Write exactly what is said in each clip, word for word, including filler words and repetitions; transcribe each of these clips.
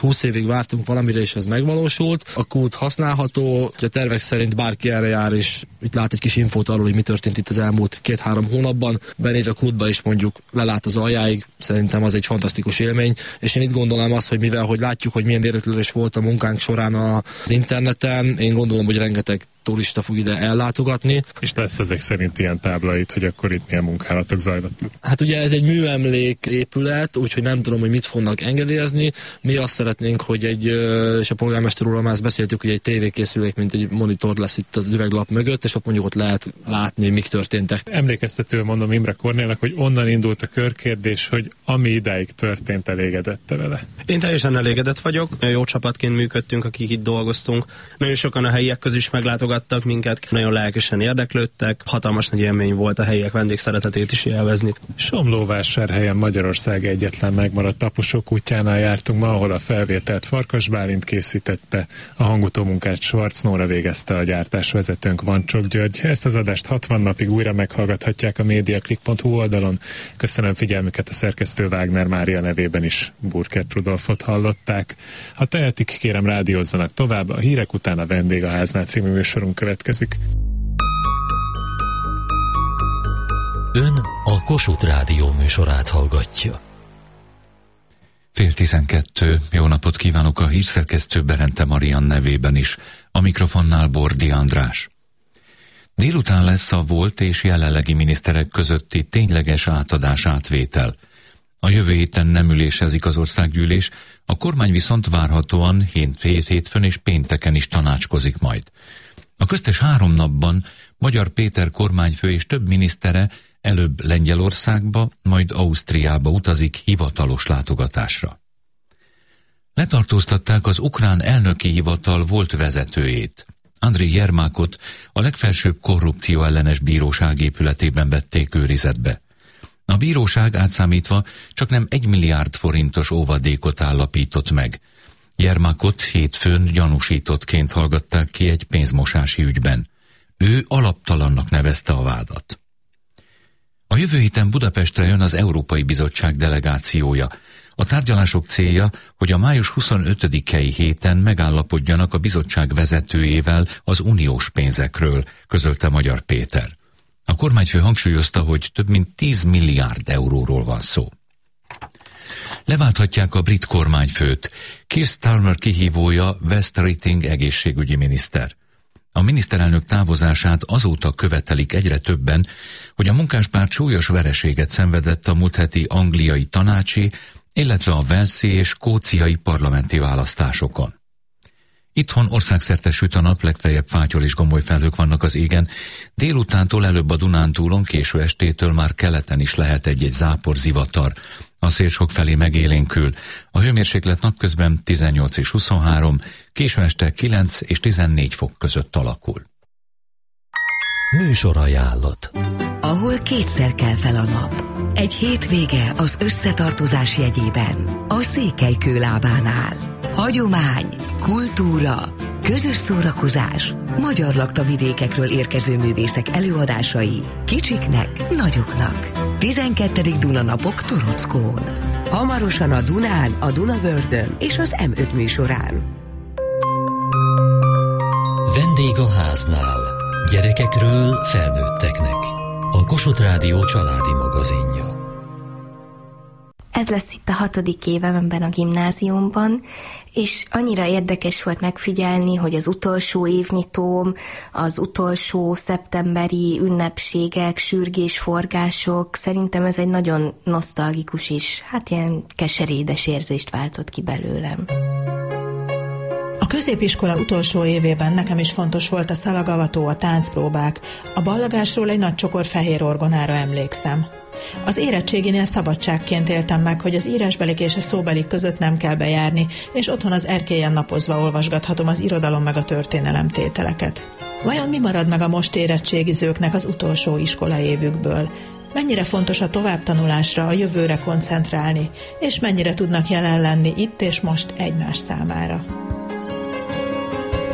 húsz évig vártunk valamire, és ez megvalósult. A kút használható, a tervek szerint bárki erre jár, és itt lát egy kis infót arról, hogy mi történt itt az elmúlt két-három hónapban. Benéz a kútba, és mondjuk lelát az aljáig. Szerintem az egy fantasztikus élmény, és én itt gondolom azt, hogy mivel hogy látjuk, hogy milyen érdeklődés volt a munkánk során az interneten, én gondolom, hogy rengeteg turista fog ide ellátogatni. És lesz ezek szerint ilyen táblait, hogy akkor itt milyen munkálatok zajlottak? Hát ugye ez egy műemlék épület, úgyhogy nem tudom, hogy mit fognak engedélyezni. Mi azt szeretnénk, hogy egy, és a polgármester úrral már ezt beszéltük, hogy egy tévékészülék, mint egy monitor lesz itt az üveglap mögött, és ott mondjuk ott lehet látni, mik történtek. Emlékeztetően mondom Imre Kornélnak, hogy onnan indult a körkérdés, hogy ami idáig történt, elégedette vele. Én teljesen elégedett vagyok. Jó csapatként működtünk, akik itt dolgoztunk. Nagyon sokan a helyiek közül is meglátogattak minket, nagyon lelkesen érdeklődtek. Hatalmas nagy élmény volt a helyiek vendégszeretetét is élvezni. Somlóvásárhelyen Magyarország egyetlen megmaradt taposók útjánál jártunk ma, ahol a felvételt Farkas Bálint készítette, a hangutómunkát Schwarz Nóra végezte, a gyártásvezetőnk Vancsok György. Ezt az adást hatvan napig újra meghallgathatják a mediaclick pont hu oldalon. Köszönöm figyelmüket, a szerkesztő Wagner Mária nevében is Burkert Rudolfot hallották. Ha tehetik, kérem rádiózzanak tovább, a hírek után a Vendégháznál című műsorunk következik. Ön a Kossuth Rádió műsorát hallgatja. Fél tizenkettő, jó napot kívánok a hírszerkesztő Berente Marian nevében is, a mikrofonnál Bordi András. Délután lesz a volt és jelenlegi miniszterek közötti tényleges átadás átvétel. A jövő héten nem ülésezik az országgyűlés, a kormány viszont várhatóan hétfőn és pénteken is tanácskozik majd. A köztes három napban Magyar Péter kormányfő és több minisztere előbb Lengyelországba, majd Ausztriába utazik hivatalos látogatásra. Letartóztatták az ukrán elnöki hivatal volt vezetőjét. Andriy Jermákot a legfelsőbb korrupció ellenes bíróság épületében vették őrizetbe. A bíróság átszámítva csak nem egy milliárd forintos óvadékot állapított meg. Jermákot hétfőn gyanúsítottként hallgatták ki egy pénzmosási ügyben. Ő alaptalannak nevezte a vádat. A jövő héten Budapestre jön az Európai Bizottság delegációja. A tárgyalások célja, hogy a május huszonötödikei héten megállapodjanak a bizottság vezetőjével az uniós pénzekről, közölte Magyar Péter. A kormányfő hangsúlyozta, hogy több mint tíz milliárd euróról van szó. Leválthatják a brit kormányfőt. Keir Starmer kihívója West Keating egészségügyi miniszter. A miniszterelnök távozását azóta követelik egyre többen, hogy a munkáspárt súlyos vereséget szenvedett a múlt heti angliai tanácsi, illetve a walesi és skóciai parlamenti választásokon. Itthon országszerte süt a nap, legfeljebb fátyol és gomoly felhők vannak az égen. Délutántól előbb a Dunántúlon, késő estétől már keleten is lehet egy-egy zápor, zivatar. A szél sok felé megélénkül. A hőmérséklet napközben tizennyolc és huszonhárom, késő este kilenc és tizennégy fok között alakul. Műsorajánlat. Ahol kétszer kell fel a nap. Egy hétvége az összetartozás jegyében. A Székelykőlábánál. Hagyomány, kultúra, közös szórakozás, magyar laktavidékekről érkező művészek előadásai, kicsiknek, nagyoknak. tizenkettedik Dunanapok Torockón. Hamarosan a Dunán, a Dunavördön és az em öt műsorán. Vendég a háznál. Gyerekekről felnőtteknek. A Kossuth Rádió családi magazinja. Ez lesz itt a hatodik évem ebben a gimnáziumban, és annyira érdekes volt megfigyelni, hogy az utolsó évnyitóm, az utolsó szeptemberi ünnepségek, sürgésforgások, szerintem ez egy nagyon nosztalgikus és hát ilyen keserédes érzést váltott ki belőlem. A középiskola utolsó évében nekem is fontos volt a szalagavató, a táncpróbák. A ballagásról egy nagy csokor fehér orgonára emlékszem. Az érettséginél szabadságként éltem meg, hogy az írásbelik és a szóbelik között nem kell bejárni, és otthon az erkélyen napozva olvasgathatom az irodalom meg a történelem tételeket. Vajon mi marad meg a most érettségizőknek az utolsó iskolaévükből? Mennyire fontos a továbbtanulásra, a jövőre koncentrálni, és mennyire tudnak jelen lenni itt és most egymás számára?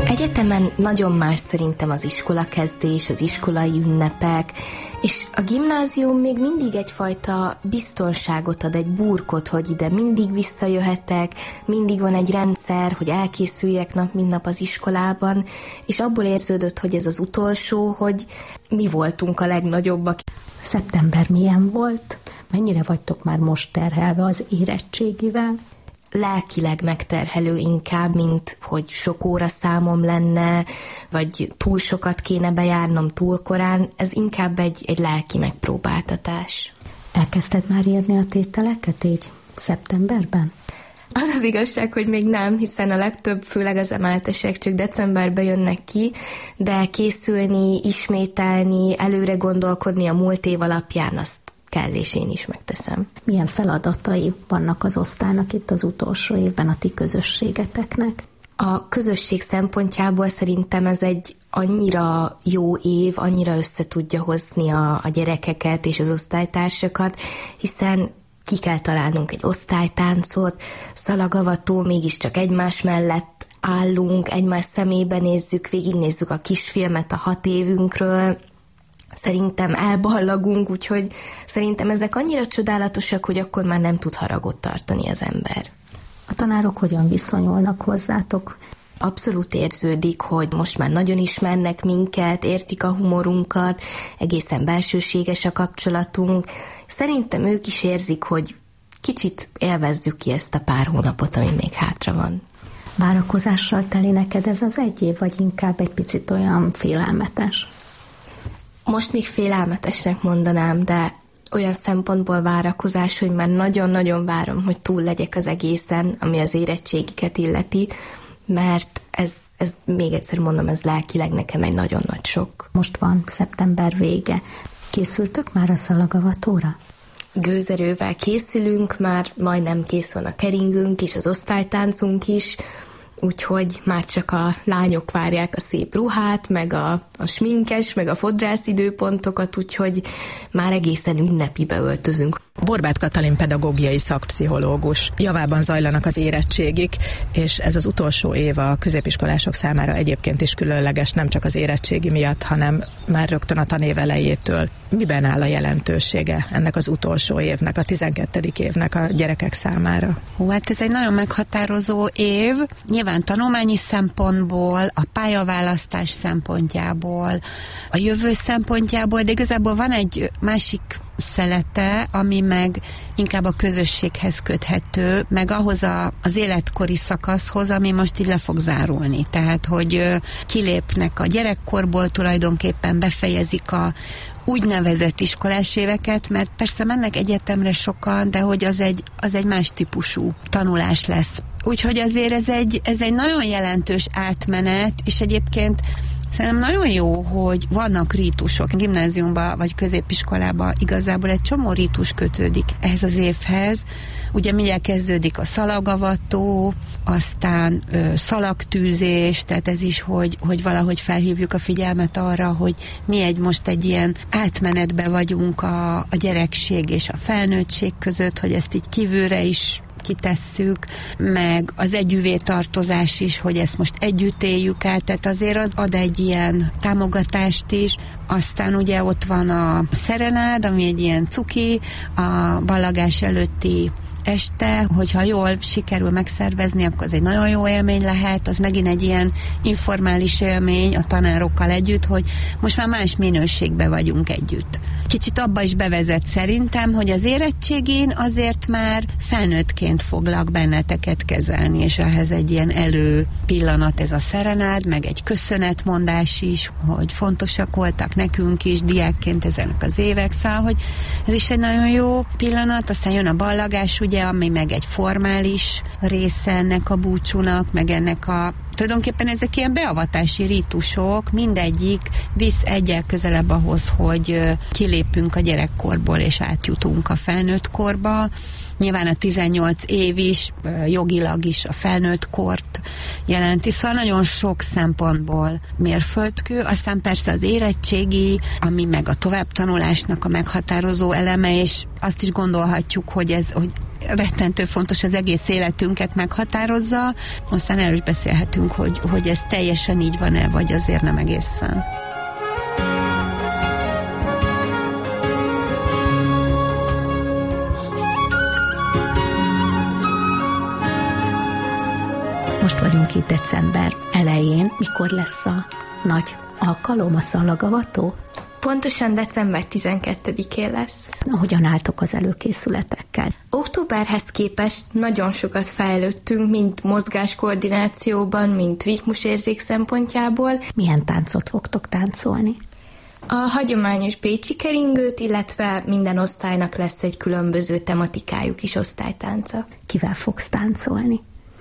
Egyetemen nagyon más szerintem az iskolakezdés, az iskolai ünnepek, és a gimnázium még mindig egyfajta biztonságot ad, egy burkot, hogy ide mindig visszajöhetek, mindig van egy rendszer, hogy elkészüljek nap, mint nap az iskolában, és abból érződött, hogy ez az utolsó, hogy mi voltunk a legnagyobbak. Szeptember milyen volt? Mennyire vagytok már most terhelve az érettségivel? Lelkileg megterhelő inkább, mint hogy sok óra számom lenne, vagy túl sokat kéne bejárnom túl korán. Ez inkább egy, egy lelki megpróbáltatás. Elkezdted már írni a tételeket így szeptemberben? Az az igazság, hogy még nem, hiszen a legtöbb, főleg az emeltesek csak decemberben jönnek ki, de készülni, ismételni, előre gondolkodni a múlt év alapján azt kell, és én is megteszem. Milyen feladatai vannak az osztálynak itt az utolsó évben a ti közösségeteknek? A közösség szempontjából szerintem ez egy annyira jó év, annyira össze tudja hozni a, a gyerekeket és az osztálytársakat, hiszen ki kell találnunk egy osztálytáncot, szalagavató, mégiscsak egymás mellett állunk, egymás szemébe nézzük, végignézzük a kisfilmet a hat évünkről, szerintem elballagunk, úgyhogy szerintem ezek annyira csodálatosak, hogy akkor már nem tud haragot tartani az ember. A tanárok hogyan viszonyulnak hozzátok? Abszolút érződik, hogy most már nagyon ismernek minket, értik a humorunkat, egészen belsőséges a kapcsolatunk. Szerintem ők is érzik, hogy kicsit élvezzük ki ezt a pár hónapot, ami még hátra van. Várakozással teli neked ez az egy év, vagy inkább egy picit olyan félelmetes? Most még félelmetesnek mondanám, de olyan szempontból várakozás, hogy már nagyon-nagyon várom, hogy túl legyek az egészen, ami az érettségiket illeti, mert ez, ez még egyszer mondom, ez lelkileg nekem egy nagyon nagy sok. Most van szeptember vége. Készültök már a szalagavatóra? Gőzerővel készülünk, már majdnem kész van a keringünk és az osztálytáncunk is, úgyhogy már csak a lányok várják a szép ruhát, meg a, a sminkes, meg a fodrász időpontokat, úgyhogy már egészen ünnepibe öltözünk. Borbáth Katalin pedagógiai szakpszichológus. Javában zajlanak az érettségik, és ez az utolsó év a középiskolások számára egyébként is különleges, nem csak az érettségi miatt, hanem már rögtön a tanév elejétől. Miben áll a jelentősége ennek az utolsó évnek, a tizenkettedik évnek a gyerekek számára? Hú, hát ez egy nagyon meghatározó év. Nyilván tanulmányi szempontból, a pályaválasztás szempontjából, a jövő szempontjából, de igazából van egy másik szelete, ami meg inkább a közösséghez köthető, meg ahhoz a, az életkori szakaszhoz, ami most így le fog zárulni. Tehát, hogy kilépnek a gyerekkorból, tulajdonképpen befejezik a úgynevezett iskolás éveket, mert persze mennek egyetemre sokan, de hogy az egy, az egy más típusú tanulás lesz. Úgyhogy azért ez egy, ez egy nagyon jelentős átmenet, és egyébként szerintem nagyon jó, hogy vannak rítusok. Gimnáziumban vagy középiskolában igazából egy csomó rítus kötődik ehhez az évhez. Ugye mindjárt kezdődik a szalagavató, aztán ö, szalagtűzés, tehát ez is, hogy, hogy valahogy felhívjuk a figyelmet arra, hogy mi egy most egy ilyen átmenetbe vagyunk a, a gyerekség és a felnőttség között, hogy ezt így kívülre is kitesszük, meg az együvé tartozás is, hogy ezt most együtt éljük el, tehát azért az ad egy ilyen támogatást is. Aztán ugye ott van a szerenád, ami egy ilyen cuki, a ballagás előtti este, hogyha jól sikerül megszervezni, akkor az egy nagyon jó élmény lehet, az megint egy ilyen informális élmény a tanárokkal együtt, hogy most már más minőségben vagyunk együtt. Kicsit abba is bevezet szerintem, hogy az érettségén azért már felnőttként foglak benneteket kezelni, és ehhez egy ilyen elő pillanat ez a szerenád, meg egy köszönetmondás is, hogy fontosak voltak nekünk is diákként ezek az évek, szóval, hogy ez is egy nagyon jó pillanat, aztán jön a ballagás, ugye, ami meg egy formális része ennek a búcsúnak, meg ennek a tulajdonképpen ezek ilyen beavatási rítusok, mindegyik visz egyel közelebb ahhoz, hogy kilépünk a gyerekkorból és átjutunk a felnőtt korba. Nyilván a tizennyolc év is, jogilag is a felnőtt kort jelenti, szóval nagyon sok szempontból mérföldkő, aztán persze az érettségi, ami meg a továbbtanulásnak a meghatározó eleme, és azt is gondolhatjuk, hogy ez hogy rettentő fontos, az egész életünket meghatározza, aztán erről is beszélhetünk beszéltünk, hogy, hogy ez teljesen így van-e, vagy azért nem egészen. Most vagyunk itt december elején. Mikor lesz a nagy alkalom, a szalagavató? Pontosan december tizenkettedikén lesz. Hogyan álltok az előkészületekkel? Októberhez képest nagyon sokat fejlődtünk, mind mozgáskoordinációban, mind ritmusérzék szempontjából. Milyen táncot fogtok táncolni? A hagyományos bécsi keringőt, illetve minden osztálynak lesz egy különböző tematikájú kis osztálytánca. Kivel fogsz táncolni?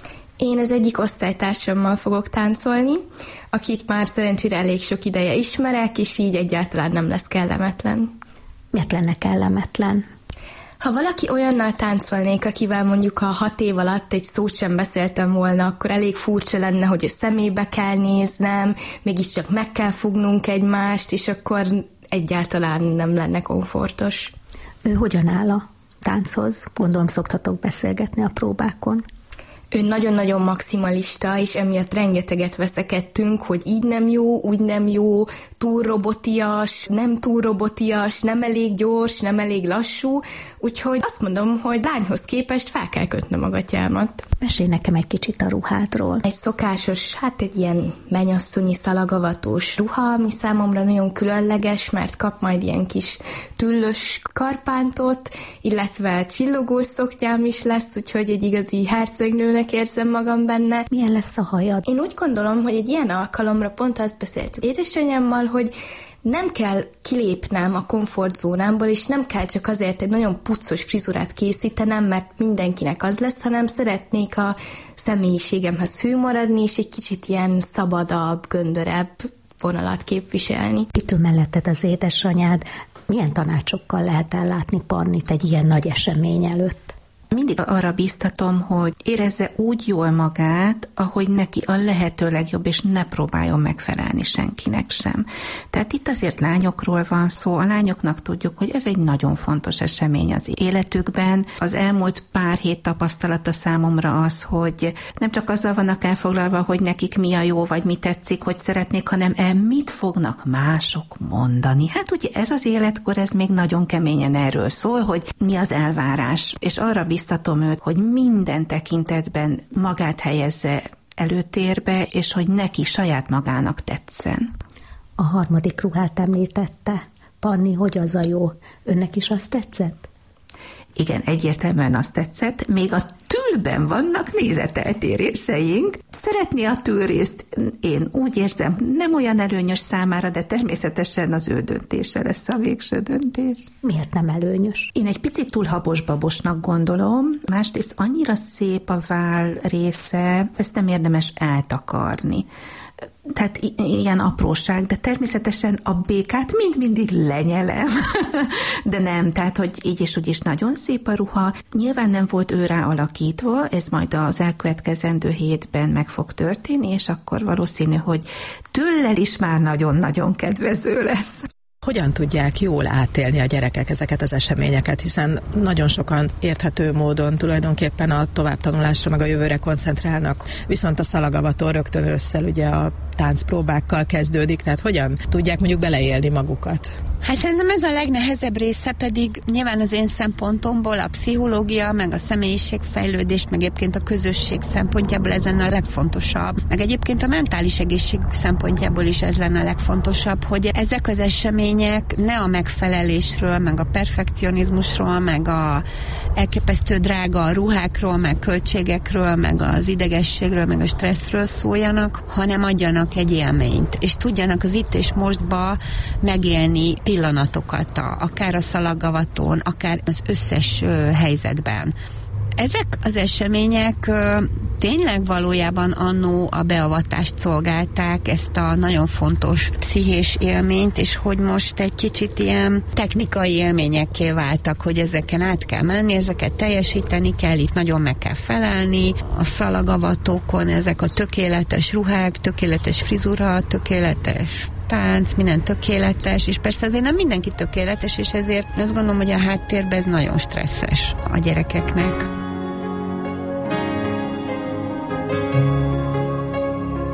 Én az egyik osztálytársammal fogok táncolni, akit már szerencsére elég sok ideje ismerek, és így egyáltalán nem lesz kellemetlen. Miért lenne kellemetlen? Ha valaki olyannal táncolnék, akivel mondjuk a hat év alatt egy szót sem beszéltem volna, akkor elég furcsa lenne, hogy a szemébe kell néznem, mégiscsak meg kell fognunk egymást, és akkor egyáltalán nem lenne komfortos. Ő hogyan áll a tánchoz? Gondolom szoktatok beszélgetni a próbákon. Ő nagyon-nagyon maximalista, és emiatt rengeteget veszekedtünk, hogy így nem jó, úgy nem jó, túl robotias, nem túl robotias, nem elég gyors, nem elég lassú, úgyhogy azt mondom, hogy lányhoz képest fel kell kötnöm a gatyámat. Mesélj nekem egy kicsit a ruhádról. Egy szokásos, hát egy ilyen mennyasszonyi szalagavatós ruha, ami számomra nagyon különleges, mert kap majd ilyen kis tüllös karpántot, illetve csillogós szoknyám is lesz, úgyhogy egy igazi hercegnőnek érzem magam benne. Milyen lesz a hajad? Én úgy gondolom, hogy egy ilyen alkalomra pont azt beszéltük édesanyámmal, hogy nem kell kilépnem a komfortzónámból, és nem kell csak azért egy nagyon puccos frizurát készítenem, mert mindenkinek az lesz, hanem szeretnék a személyiségemhez hű maradni, és egy kicsit ilyen szabadabb, göndörebb vonalat képviselni. Itt ül melletted az édesanyád. Milyen tanácsokkal lehet ellátni Pannit egy ilyen nagy esemény előtt? Mindig arra bíztatom, hogy érezze úgy jól magát, ahogy neki a lehető legjobb, és ne próbáljon megfelelni senkinek sem. Tehát itt azért lányokról van szó, a lányoknak tudjuk, hogy ez egy nagyon fontos esemény az életükben. Az elmúlt pár hét tapasztalata számomra az, hogy nem csak azzal vannak elfoglalva, hogy nekik mi a jó, vagy mi tetszik, hogy szeretnék, hanem el mit fognak mások mondani. Hát ugye ez az életkor, ez még nagyon keményen erről szól, hogy mi az elvárás, és arra biztatom őt, hogy minden tekintetben magát helyezze előtérbe, és hogy neki saját magának tetszen. A harmadik ruhát említette. Panni, hogy az a jó? Önnek is azt tetszett? Igen, egyértelműen azt tetszett, még a tülben vannak nézeteltéréseink. Szeretné a tülrészt, én úgy érzem, nem olyan előnyös számára, de természetesen az ő döntése lesz a végső döntés. Miért nem előnyös? Én egy picit túl habos-babosnak gondolom, másrészt annyira szép a váll része, ezt nem érdemes eltakarni. Tehát ilyen apróság, de természetesen a békát mind mindig lenyelem, de nem, tehát hogy így és úgy is nagyon szép a ruha. Nyilván nem volt ő rá alakítva, ez majd az elkövetkezendő hétben meg fog történni, és akkor valószínű, hogy tüllel is már nagyon-nagyon kedvező lesz. Hogyan tudják jól átélni a gyerekek ezeket az eseményeket, hiszen nagyon sokan érthető módon tulajdonképpen a továbbtanulásra meg a jövőre koncentrálnak, viszont a szalagavató rögtön ősszel ugye a táncpróbákkal kezdődik, tehát hogyan tudják mondjuk beleélni magukat? Hát szerintem ez a legnehezebb része, pedig nyilván az én szempontomból a pszichológia, meg a személyiségfejlődés, meg egyébként a közösség szempontjából ez lenne a legfontosabb. Meg egyébként a mentális egészségük szempontjából is ez lenne a legfontosabb, hogy ezek az események ne a megfelelésről, meg a perfekcionizmusról, meg a elképesztő drága ruhákról, meg költségekről, meg az idegességről, meg a stresszről szóljanak, hanem adjanak egy élményt, és tudjanak az itt és mostba megélni pillanatokat, a, akár a szalagavatón, akár az összes ö, helyzetben. Ezek az események ö, tényleg valójában annó a beavatást szolgálták, ezt a nagyon fontos pszichés élményt, és hogy most egy kicsit ilyen technikai élményekké váltak, hogy ezeken át kell menni, ezeket teljesíteni kell, itt nagyon meg kell felelni. A szalagavatókon ezek a tökéletes ruhák, tökéletes frizura, tökéletes tánc, minden tökéletes, és persze azért nem mindenki tökéletes, és ezért azt gondolom, hogy a háttérben ez nagyon stresszes a gyerekeknek.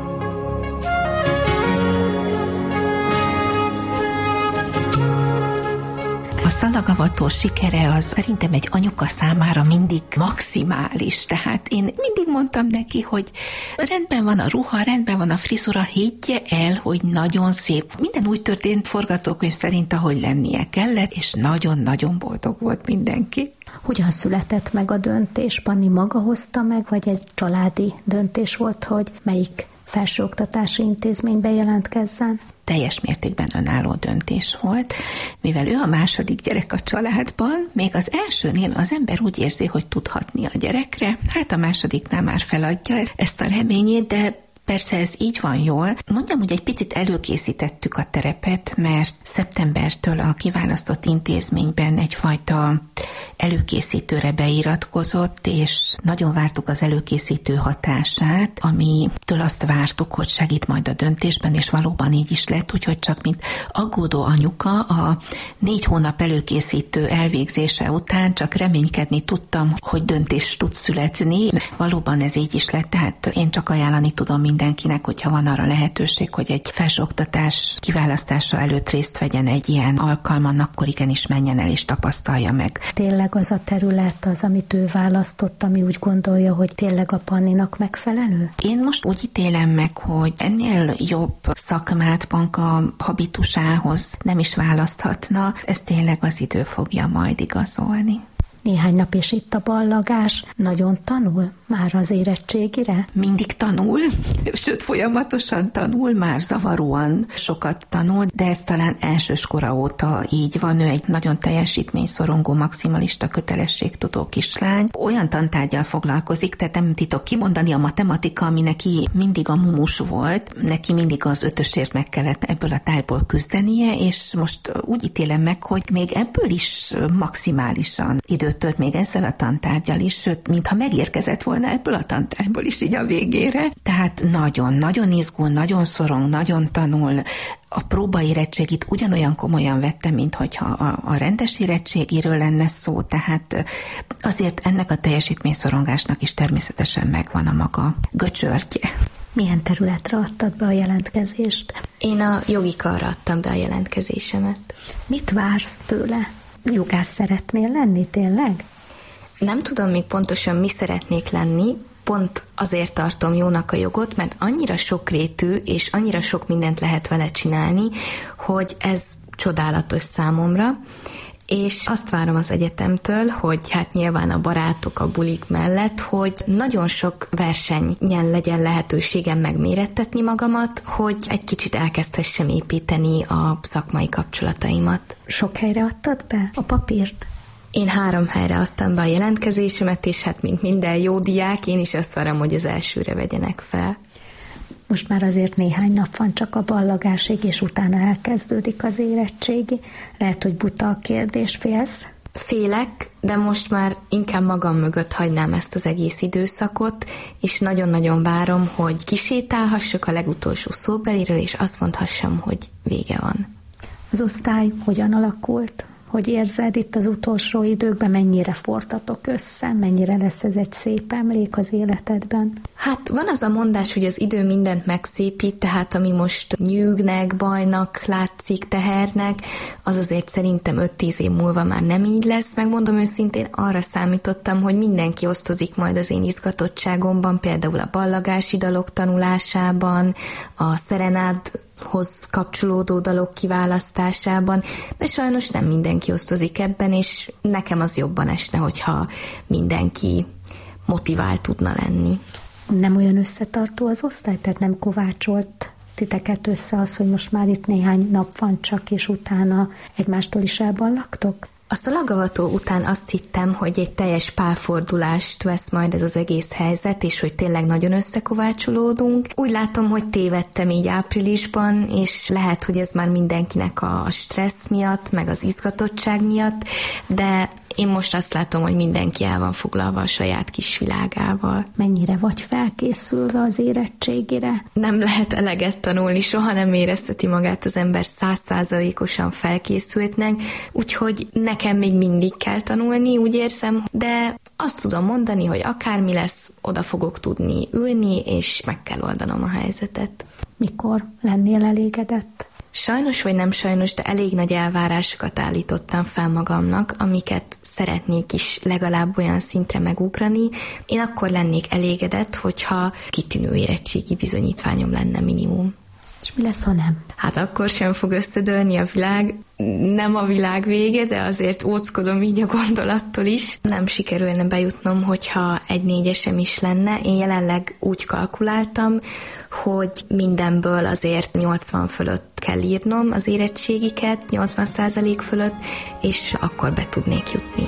szalagavató sikere az szerintem egy anyuka számára mindig maximális. Tehát én mindig mondtam neki, hogy rendben van a ruha, rendben van a frizura, higgye el, hogy nagyon szép. Minden úgy történt forgatókönyv szerint, ahogy lennie kellett, és nagyon-nagyon boldog volt mindenki. Hogyan született meg a döntés? Panni maga hozta meg, vagy egy családi döntés volt, hogy melyik felsőoktatási intézménybe jelentkezzen? Teljes mértékben önálló döntés volt, mivel ő a második gyerek a családban, még az elsőnél az ember úgy érzi, hogy tudhatni a gyerekre, hát a másodiknál már feladja ezt a reményét, de persze ez így van jól. Mondom, hogy egy picit előkészítettük a terepet, mert szeptembertől a kiválasztott intézményben egyfajta előkészítőre beiratkozott, és nagyon vártuk az előkészítő hatását, amitől azt vártuk, hogy segít majd a döntésben, és valóban így is lett, úgyhogy csak mint aggódó anyuka a négy hónap előkészítő elvégzése után csak reménykedni tudtam, hogy döntés tud születni. Valóban ez így is lett, tehát én csak ajánlani tudom mindenkinek, hogyha van arra lehetőség, hogy egy felsőoktatás kiválasztása előtt részt vegyen egy ilyen alkalman, akkor igenis menjen el és tapasztalja meg. Tényleg az a terület az, amit ő választott, ami úgy gondolja, hogy tényleg a Panninak megfelelő? Én most úgy ítélem meg, hogy ennél jobb szakmát banka habitusához nem is választhatna, ez tényleg az idő fogja majd igazolni. Néhány nap és itt a ballagás. Nagyon tanul már az érettségire? Mindig tanul, sőt folyamatosan tanul, már zavaróan sokat tanul, de ez talán elsőskora óta így van. Ő egy nagyon teljesítményszorongó, maximalista, kötelességtudó kislány. Olyan tantárgyal foglalkozik, tehát nem titok kimondani, a matematika, ami neki mindig a mumus volt, neki mindig az ötösért meg kellett ebből a tárgyból küzdenie, és most úgy ítélem meg, hogy még ebből is maximálisan időt tölt még ezzel a tantárgyal is, sőt, mintha megérkezett volna ebből a tantárgyból is így a végére. Tehát nagyon-nagyon izgul, nagyon szorong, nagyon tanul. A próbaérettségit ugyanolyan komolyan vette, mint hogyha a, a rendes érettségiről lenne szó, tehát azért ennek a teljesítményszorongásnak is természetesen megvan a maga göcsörtje. Milyen területre adtad be a jelentkezést? Én a jogi karra adtam be a jelentkezésemet. Mit vársz tőle? Jogász szeretnél lenni tényleg? Nem tudom még pontosan, mi szeretnék lenni, pont azért tartom jónak a jogot, mert annyira sokrétű, és annyira sok mindent lehet vele csinálni, hogy ez csodálatos számomra, és azt várom az egyetemtől, hogy hát nyilván a barátok, a bulik mellett, hogy nagyon sok versenyen legyen lehetőségem megmérettetni magamat, hogy egy kicsit elkezdhessem építeni a szakmai kapcsolataimat. Sok helyre adtad be a papírt? Én három helyre adtam be a jelentkezésemet, és hát mint minden jó diák, én is azt várom, hogy az elsőre vegyenek fel. Most már azért néhány nap van csak a ballagásig, és utána elkezdődik az érettségi. Lehet, hogy buta a kérdés, félsz? Félek, de most már inkább magam mögött hagynám ezt az egész időszakot, és nagyon-nagyon várom, hogy kisétálhassak a legutolsó szóbeliről, és azt mondhassam, hogy vége van. Az osztály hogyan alakult? Hogy érzed itt az utolsó időkben, mennyire fortatok össze, mennyire lesz ez egy szép emlék az életedben? Hát van az a mondás, hogy az idő mindent megszépít, tehát ami most nyűgnek, bajnak látszik, tehernek, az azért szerintem öt-tíz év múlva már nem így lesz. Megmondom őszintén, arra számítottam, hogy mindenki osztozik majd az én izgatottságomban, például a ballagási dalok tanulásában, a szerenádhoz kapcsolódó dalok kiválasztásában, de sajnos nem mindenki osztozik ebben, és nekem az jobban esne, hogyha mindenki motivált tudna lenni. Nem olyan összetartó az osztály? Tehát nem kovácsolt titeket össze az, hogy most már itt néhány nap van csak, és utána egymástól is elballagtok? A szalagavató után azt hittem, hogy egy teljes pálfordulást vesz majd ez az egész helyzet, és hogy tényleg nagyon összekovácsolódunk. Úgy látom, hogy tévedtem így áprilisban, és lehet, hogy ez már mindenkinek a stressz miatt, meg az izgatottság miatt, de én most azt látom, hogy mindenki el van foglalva a saját kis világával. Mennyire vagy felkészülve az érettségire? Nem lehet eleget tanulni, soha nem érezteti magát az ember százszázalékosan felkészültnek, úgyhogy nekem még mindig kell tanulni, úgy érzem, de azt tudom mondani, hogy akármi lesz, oda fogok tudni ülni, és meg kell oldanom a helyzetet. Mikor lennél elégedett? Sajnos vagy nem sajnos, de elég nagy elvárásokat állítottam fel magamnak, amiket szeretnék is legalább olyan szintre megugrani. Én akkor lennék elégedett, hogyha kitűnő érettségi bizonyítványom lenne minimum. És mi lesz, ha nem? Hát akkor sem fog összedőlni a világ. Nem a világ vége, de azért óckodom így a gondolattól is. Nem sikerülne bejutnom, hogyha egy négyesem is lenne. Én jelenleg úgy kalkuláltam, hogy mindenből azért nyolcvan fölött kell írnom az érettségiket, nyolcvan százalék fölött, és akkor be tudnék jutni.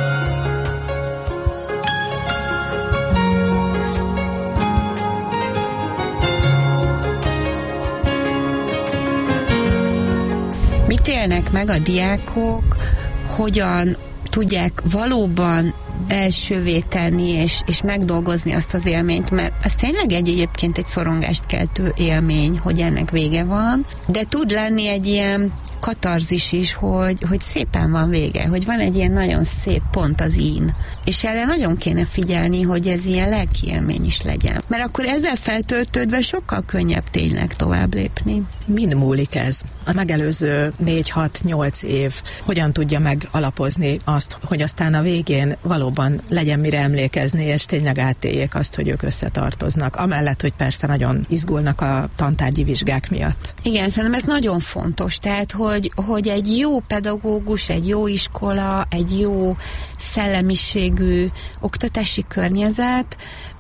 Mit élnek meg a diákok, hogyan tudják valóban belsővé tenni és, és megdolgozni azt az élményt, mert ez tényleg egy egyébként egy szorongást keltő élmény, hogy ennek vége van, de tud lenni egy ilyen katarzis is, hogy, hogy szépen van vége, hogy van egy ilyen nagyon szép pont az ín. És erre nagyon kéne figyelni, hogy ez ilyen lelki élmény is legyen. Mert akkor ezzel feltöltődve sokkal könnyebb tényleg tovább lépni. Mind múlik ez? A megelőző négy-hat-nyolc év hogyan tudja megalapozni azt, hogy aztán a végén valóban legyen mire emlékezni, és tényleg átéljék azt, hogy ők összetartoznak. Amellett, hogy persze nagyon izgulnak a tantárgyi vizsgák miatt. Igen, szerintem ez nagyon fontos. Tehát, hogy, hogy egy jó pedagógus, egy jó iskola, egy jó szellemiségű oktatási környezet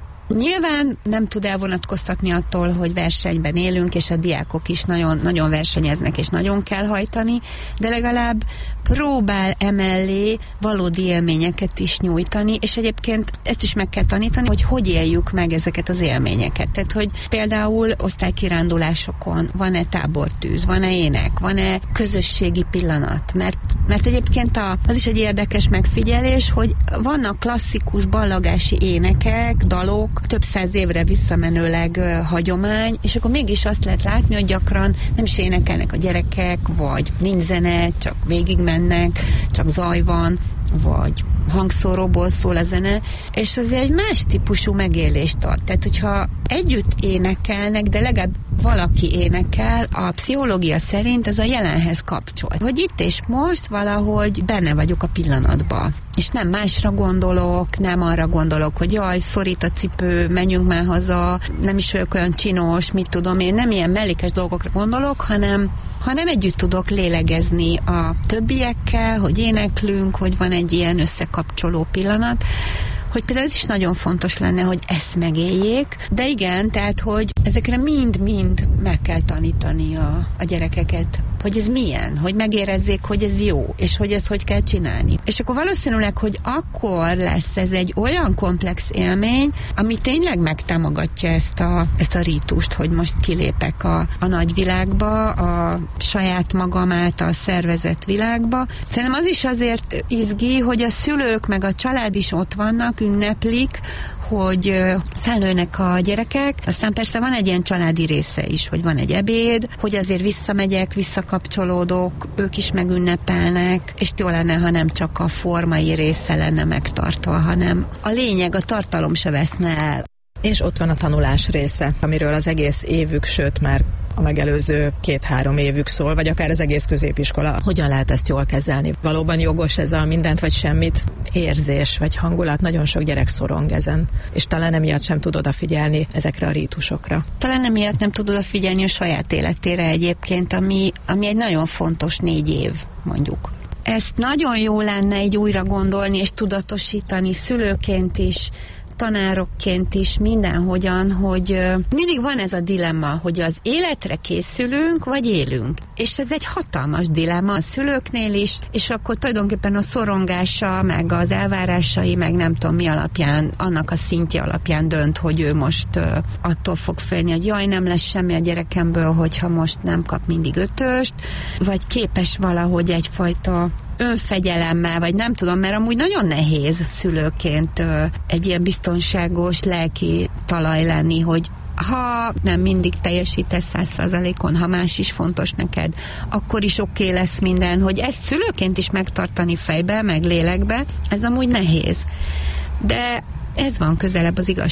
nyilván nem tud elvonatkoztatni attól, hogy versenyben élünk, és a diákok is nagyon, nagyon versenyeznek, és nagyon kell hajtani, de legalább próbál emellé valódi élményeket is nyújtani, és egyébként ezt is meg kell tanítani, hogy hogy éljük meg ezeket az élményeket. Tehát, hogy például osztálykirándulásokon van-e tábortűz, van-e ének, van-e közösségi pillanat, mert, mert egyébként a, az is egy érdekes megfigyelés, hogy vannak klasszikus ballagási énekek, dalok, több száz évre visszamenőleg uh, hagyomány, és akkor mégis azt lehet látni, hogy gyakran nem is énekelnek a gyerekek, vagy nincs zene, csak végigmennek, csak zaj van, vagy hangszóróból szól a zene, és az egy más típusú megélést ad. Tehát, hogyha együtt énekelnek, de legalább valaki énekel, a pszichológia szerint ez a jelenhez kapcsol. Hogy itt és most valahogy benne vagyok a pillanatban. És nem másra gondolok, nem arra gondolok, hogy jaj, szorít a cipő, menjünk már haza, nem is vagyok olyan csinos, mit tudom én, nem ilyen mellékes dolgokra gondolok, hanem, hanem együtt tudok lélegezni a többiekkel, hogy éneklünk, hogy van egy ilyen összekapcsoló pillanat, hogy például ez is nagyon fontos lenne, hogy ezt megéljék, de igen, tehát, hogy ezekre mind-mind meg kell tanítani a, a gyerekeket, hogy ez milyen, hogy megérezzék, hogy ez jó, és hogy ezt hogy kell csinálni. És akkor valószínűleg, hogy akkor lesz ez egy olyan komplex élmény, ami tényleg megtámogatja ezt a, ezt a rítust, hogy most kilépek a, a nagyvilágba, a saját magam által szervezett világba. Szerintem az is azért izgi, hogy a szülők meg a család is ott vannak, ünneplik, hogy felnőnek a gyerekek, aztán persze van egy ilyen családi része is, hogy van egy ebéd, hogy azért visszamegyek, visszakapcsolódok, ők is megünnepelnek, és jó lenne, ha nem csak a formai része lenne megtartva, hanem a lényeg, a tartalom se veszne el. És ott van a tanulás része, amiről az egész évük, sőt már a megelőző két-három évük szól, vagy akár az egész középiskola. Hogyan lehet ezt jól kezelni? Valóban jogos ez a mindent vagy semmit érzés, vagy hangulat? Nagyon sok gyerek szorong ezen, és talán emiatt sem tud odafigyelni ezekre a rítusokra. Talán emiatt nem tud odafigyelni a saját életére egyébként, ami, ami egy nagyon fontos négy év, mondjuk. Ezt nagyon jó lenne így újra gondolni, és tudatosítani szülőként is, tanárokként is, mindenhogyan, hogy mindig van ez a dilemma, hogy az életre készülünk, vagy élünk. És ez egy hatalmas dilemma a szülőknél is, és akkor tulajdonképpen a szorongása, meg az elvárásai, meg nem tudom mi alapján, annak a szintje alapján dönt, hogy ő most uh, attól fog félni, hogy jaj, nem lesz semmi a gyerekemből, hogyha most nem kap mindig ötöst, vagy képes valahogy egyfajta önfegyelemmel, vagy nem tudom, mert amúgy nagyon nehéz szülőként ö, egy ilyen biztonságos lelki talaj lenni, hogy ha nem mindig teljesítesz száz százalékon, ha más is fontos neked, akkor is oké okay lesz minden, hogy ezt szülőként is megtartani fejbe, meg lélekbe, ez amúgy nehéz. De ez van közelebb az igazság.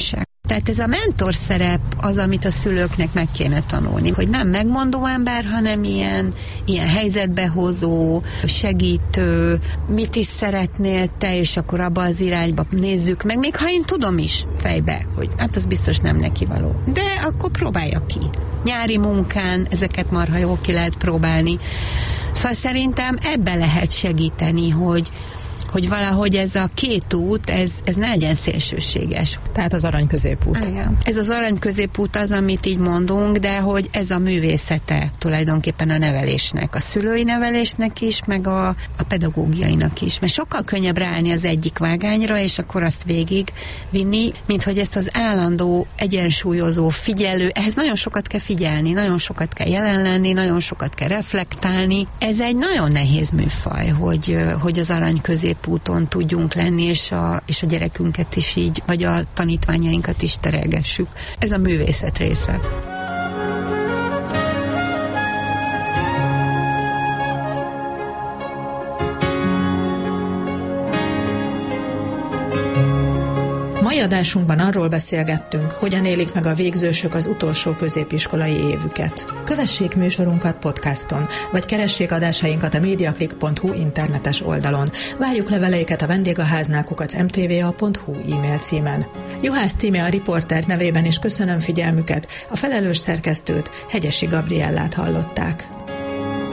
Tehát ez a mentor szerep az, amit a szülőknek meg kéne tanulni, hogy nem megmondó ember, hanem ilyen, ilyen helyzetbehozó, segítő, mit is szeretnél te, és akkor abba az irányba nézzük meg, még ha én tudom is fejbe, hogy hát az biztos nem neki való. De akkor próbálja ki. Nyári munkán ezeket marha jól ki lehet próbálni. Szóval szerintem ebbe lehet segíteni, hogy hogy valahogy ez a két út, ez, ez ne legyen szélsőséges. Tehát az arany középút. Igen. Ez az arany középút az, amit így mondunk, de hogy ez a művészete tulajdonképpen a nevelésnek, a szülői nevelésnek is, meg a, a pedagógiainak is. Mert sokkal könnyebb ráállni az egyik vágányra, és akkor azt végig vinni, mint hogy ezt az állandó, egyensúlyozó, figyelő, ehhez nagyon sokat kell figyelni, nagyon sokat kell jelen lenni, nagyon sokat kell reflektálni. Ez egy nagyon nehéz műfaj, hogy, hogy az arany közép úton tudjunk lenni, és a, és a gyerekünket is így, vagy a tanítványainkat is terelgessük. Ez a művészet része. Mai adásunkban arról beszélgettünk, hogyan élik meg a végzősök az utolsó középiskolai évüket. Kövessék műsorunkat podcaston, vagy keressék adásainkat a mediaclick pont hu internetes oldalon. Várjuk leveleiket a vendégháznál kukac em té vé á pont hu e-mail címen. Juhász Tíme a riporter nevében is köszönöm figyelmüket, a felelős szerkesztőt, Hegyesi Gabriellát hallották.